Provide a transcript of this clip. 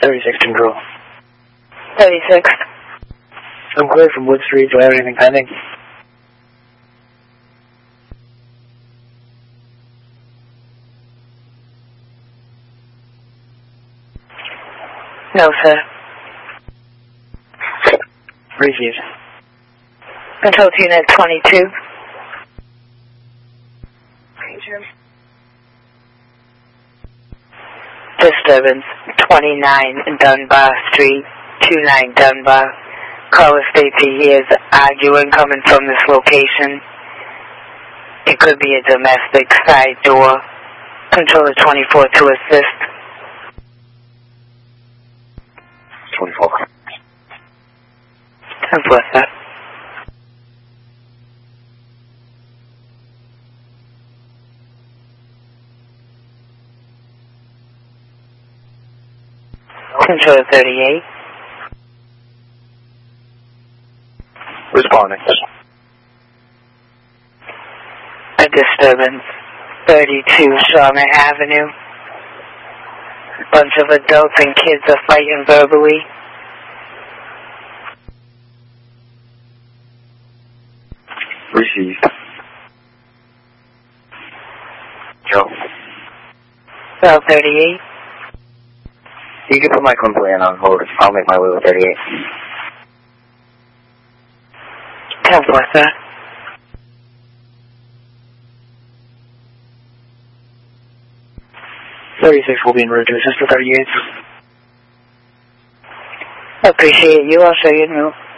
36 control. 36. I'm clear from Wood Street. Do I have anything pending? No, sir. Received. Control to Unit 22. Disturbance 29 Dunbar Street, 29 Dunbar. Caller states he hears arguing coming from this location. It could be a domestic side door. Controller 24 to assist. 24. 10-4, sir. Controller 38. Responding. A disturbance 32 Charlotte Avenue. Bunch of adults and kids are fighting verbally. Received. Joe. Cell 38. You can put my complaint on hold. I'll make my way with 38. 10-4, sir. Will be en route to assist for 38. Appreciate you. I'll show you a note.